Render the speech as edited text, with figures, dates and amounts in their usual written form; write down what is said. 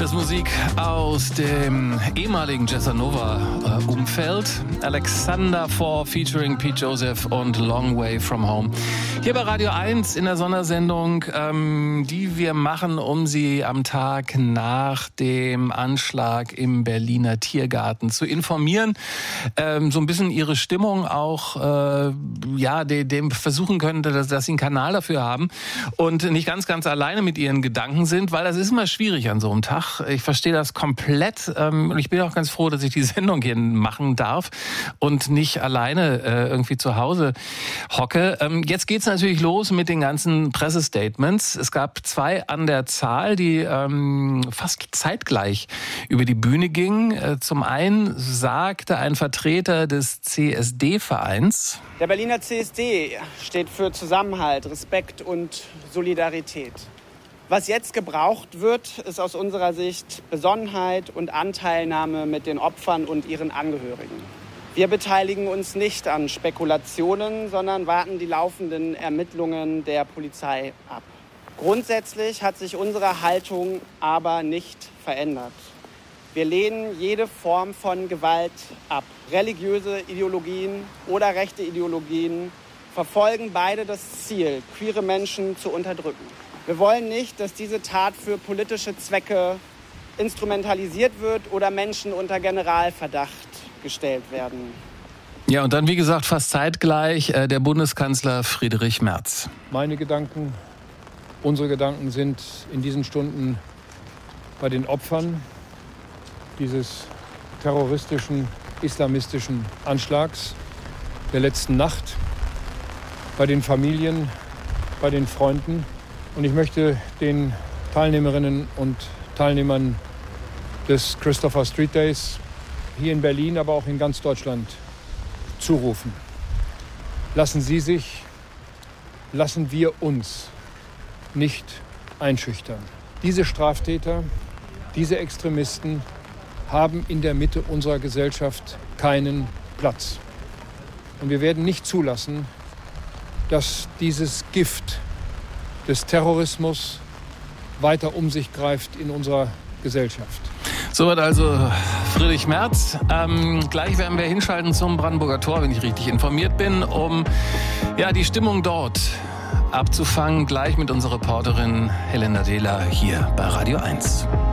Alles Musik aus dem ehemaligen Jazzanova-Umfeld. Alexander IV featuring Pete Joseph und Long Way From Home. Hier bei Radio 1 in der Sondersendung, die wir machen, um Sie am Tag nach dem Anschlag im Berliner Tiergarten zu informieren. So ein bisschen Ihre Stimmung auch, dem versuchen können, dass Sie einen Kanal dafür haben und nicht ganz alleine mit Ihren Gedanken sind, weil das ist immer schwierig an so einem Tag. Ich verstehe das komplett und ich bin auch ganz froh, dass ich die Sendung hier machen darf und nicht alleine irgendwie zu Hause hocke. Jetzt geht's natürlich los mit den ganzen Pressestatements. Es gab 2 an der Zahl, die fast zeitgleich über die Bühne gingen. Zum einen sagte ein Vertreter des CSD-Vereins: Der Berliner CSD steht für Zusammenhalt, Respekt und Solidarität. Was jetzt gebraucht wird, ist aus unserer Sicht Besonnenheit und Anteilnahme mit den Opfern und ihren Angehörigen. Wir beteiligen uns nicht an Spekulationen, sondern warten die laufenden Ermittlungen der Polizei ab. Grundsätzlich hat sich unsere Haltung aber nicht verändert. Wir lehnen jede Form von Gewalt ab. Religiöse Ideologien oder rechte Ideologien verfolgen beide das Ziel, queere Menschen zu unterdrücken. Wir wollen nicht, dass diese Tat für politische Zwecke instrumentalisiert wird oder Menschen unter Generalverdacht gestellt werden. Ja, und dann, wie gesagt, fast zeitgleich der Bundeskanzler Friedrich Merz. Meine Gedanken, unsere Gedanken sind in diesen Stunden bei den Opfern dieses terroristischen, islamistischen Anschlags der letzten Nacht, bei den Familien, bei den Freunden. Und ich möchte den Teilnehmerinnen und Teilnehmern des Christopher Street Days hier in Berlin, aber auch in ganz Deutschland zurufen. Lassen wir uns nicht einschüchtern. Diese Straftäter, diese Extremisten haben in der Mitte unserer Gesellschaft keinen Platz. Und wir werden nicht zulassen, dass dieses Gift des Terrorismus weiter um sich greift in unserer Gesellschaft. Soweit also Friedrich Merz. Gleich werden wir hinschalten zum Brandenburger Tor, wenn ich richtig informiert bin, um die Stimmung dort abzufangen. Gleich mit unserer Reporterin Helena Dehler hier bei Radio 1.